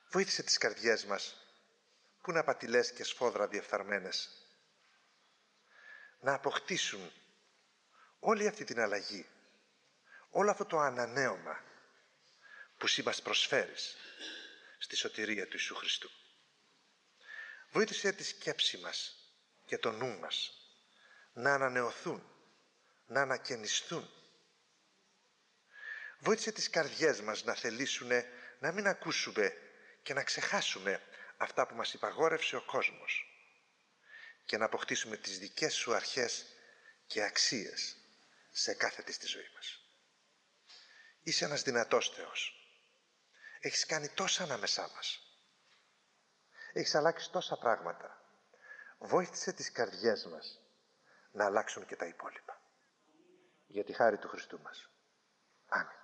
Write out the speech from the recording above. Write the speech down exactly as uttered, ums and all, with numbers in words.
Βοήθησε τις καρδιές μας, που είναι απατηλές και σφόδρα διεφθαρμένες, να αποκτήσουν όλη αυτή την αλλαγή, όλο αυτό το ανανέωμα που Συ μας προσφέρεις στη σωτηρία του Ιησού Χριστού. Βοήθησε τη σκέψη μας και το νου μας να ανανεωθούν, να ανακαινιστούν. Βοήθησε τις καρδιές μας να θελήσουνε να μην ακούσουμε και να ξεχάσουμε αυτά που μας υπαγόρευσε ο κόσμος και να αποκτήσουμε τις δικές Σου αρχές και αξίες σε κάθε τη στη ζωή μας. Είσαι ένας δυνατός Θεός. Έχεις κάνει τόσα ανάμεσά μας. Έχεις αλλάξει τόσα πράγματα. Βόηθησε τις καρδιές μας να αλλάξουν και τα υπόλοιπα. Για τη χάρη του Χριστού μας. Αμήν.